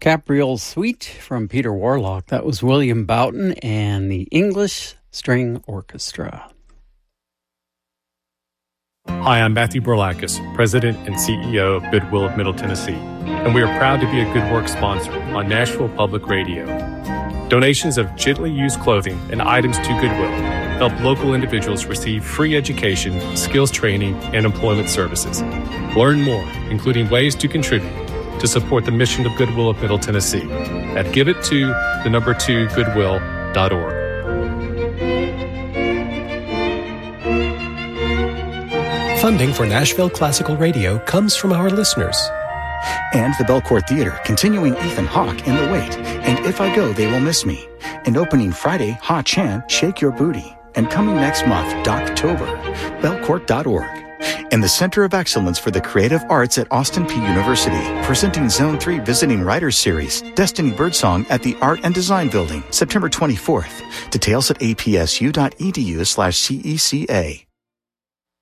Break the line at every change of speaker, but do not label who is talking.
Capriole Suite from Peter Warlock. That was William Boughton and the English String Orchestra.
Hi, I'm Matthew Borlakis, President and CEO of Goodwill of Middle Tennessee, and we are proud to be a Good Work sponsor on Nashville Public Radio. Donations of gently used clothing and items to Goodwill help local individuals receive free education, skills training, and employment services. Learn more, including ways to contribute, to support the mission of Goodwill of Middle Tennessee at giveitto2goodwill.org.
Funding for Nashville Classical Radio comes from our listeners.
And the Belcourt Theater, continuing Ethan Hawke in The Wait, and If I Go, They Will Miss Me. And opening Friday, Ha Chan, Shake Your Booty. And coming next month, Doctober, belcourt.org. And the Center of Excellence for the Creative Arts at Austin Peay University, presenting Zone 3 Visiting Writers Series, Destiny Birdsong at the Art and Design Building, September 24th. Details at apsu.edu/CECA.